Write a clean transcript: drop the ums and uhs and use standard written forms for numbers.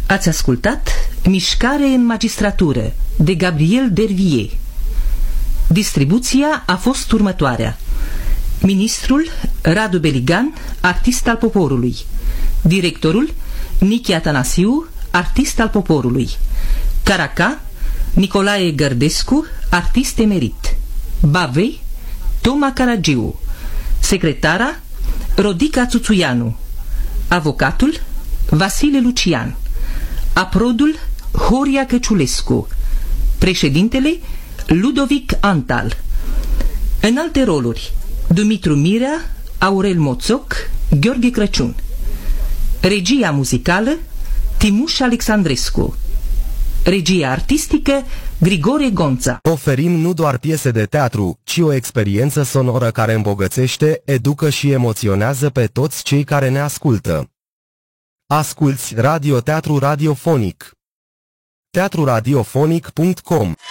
Ați ascultat Mișcare în magistratură de Gabriel Dervier. Distribuția a fost următoarea: ministrul Radu Beligan, artist al poporului; directorul Nichi Atanasiu, artist al poporului; Caraca Nicolae Gărdescu, artist emerit; Bavei Toma Caragiu; secretara Rodica Țuțuianu; avocatul Vasile Lucian; aprodul Horia Căciulescu; președintele Ludovic Antal. În alte roluri: Dumitru Mirea, Aurel Moțoc, Gheorghe Crăciun. Regia muzicală Timuș Alexandrescu. Regia artistică Grigore Gonța. Oferim nu doar piese de teatru, ci o experiență sonoră care îmbogățește, educă și emoționează pe toți cei care ne ascultă. Asculți radioteatru radiofonic. teatruradiofonic.com